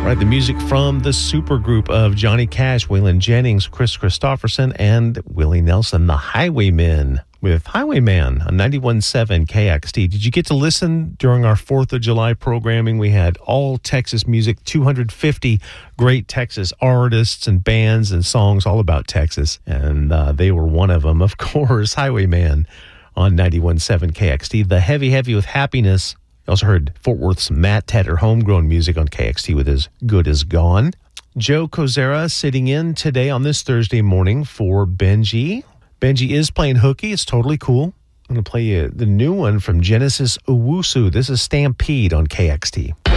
Right, the music from the supergroup of Johnny Cash, Waylon Jennings, Chris Christopherson, and Willie Nelson, the Highwaymen, with Highwayman on 91.7 KXT. Did you get to listen during our 4th of July programming? We had all Texas music, 250 great Texas artists and bands and songs all about Texas, and they were one of them, of course, Highwayman on 91.7 KXT. The Heavy with Happiness. You also heard Fort Worth's Matt Tedder, homegrown music on KXT with his Good Is Gone. Joe Kozera sitting in today on this Thursday morning for Benji. Benji is playing hooky. It's totally cool. I'm going to play you the new one from Genesis Owusu. This is Stampede on KXT.